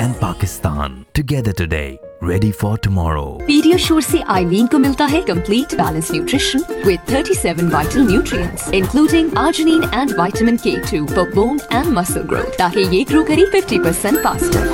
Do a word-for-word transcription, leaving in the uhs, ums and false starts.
and Pakistan. Together today, ready for tomorrow. PediaSure से आइलीन को मिलता है complete balance nutrition with thirty-seven vital nutrients including arginine and vitamin K two for bone and muscle growth, ताकि ये grow करे fifty percent faster.